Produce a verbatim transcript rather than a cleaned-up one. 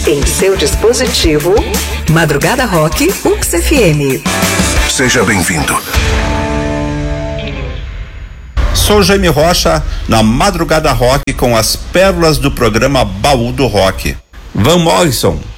Em seu dispositivo, Madrugada Rock U X F M. Seja bem-vindo. Sou Jaime Rocha, na Madrugada Rock, com as pérolas do programa Baú do Rock. Van Morrison,